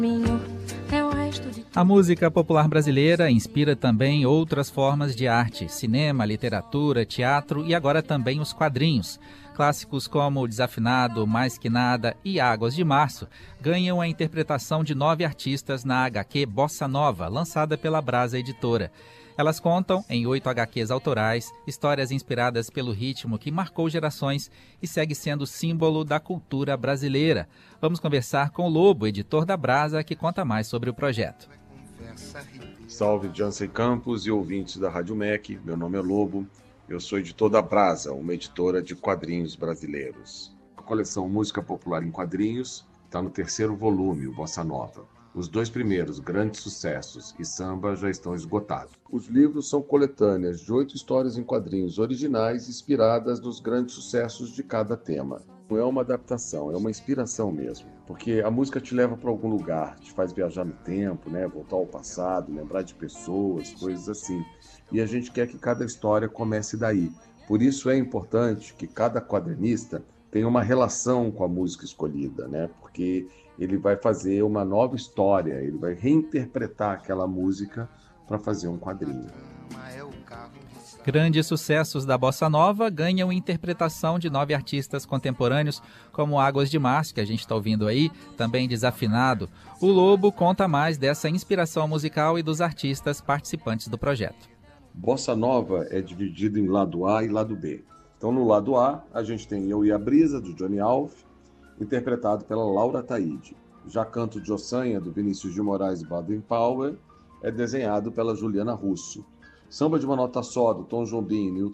A música popular brasileira inspira também outras formas de arte, cinema, literatura, teatro e agora também os quadrinhos. Clássicos como Desafinado, Mais Que Nada e Águas de Março ganham a interpretação de 9 artistas na HQ Bossa Nova, lançada pela Brasa Editora. Elas contam, em 8 HQs autorais, histórias inspiradas pelo ritmo que marcou gerações e segue sendo símbolo da cultura brasileira. Vamos conversar com o Lobo, editor da Brasa, que conta mais sobre o projeto. Salve Jansen Campos e ouvintes da Rádio MEC, meu nome é Lobo, eu sou editor da Brasa, uma editora de quadrinhos brasileiros. A coleção Música Popular em Quadrinhos está no 3º volume, o Bossa Nova. Os 2 primeiros, Grandes Sucessos e Samba, já estão esgotados. Os livros são coletâneas de 8 histórias em quadrinhos originais inspiradas nos grandes sucessos de cada tema. Não é uma adaptação, é uma inspiração mesmo. Porque a música te leva para algum lugar, te faz viajar no tempo, né? Voltar ao passado, lembrar de pessoas, coisas assim. E a gente quer que cada história comece daí. Por isso é importante que cada quadrinista tenha uma relação com a música escolhida, né? Porque ele vai fazer uma nova história, ele vai reinterpretar aquela música para fazer um quadrinho. Grandes sucessos da Bossa Nova ganham interpretação de 9 artistas contemporâneos, como Águas de Março, que a gente está ouvindo aí, também Desafinado. O Lobo conta mais dessa inspiração musical e dos artistas participantes do projeto. Bossa Nova é dividido em lado A e lado B. Então, no lado A, a gente tem Eu e a Brisa, do Johnny Alf, interpretado pela Laura Taide. Já Canto de Ossanha, do Vinícius de Moraes e Baden Powell, é desenhado pela Juliana Russo. Samba de uma Nota Só, do Tom Jobim e